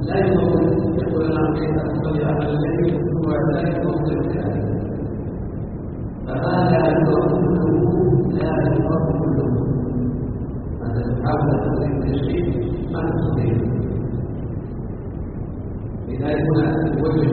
لا يفضل يقول أنا كيف أصلي على الليل هو لا يفضل ذلك، فهذا الفرق كله لا الفرق كله. هذا تحاول تقول التشريع ما تصلي، لذلك هنا وجه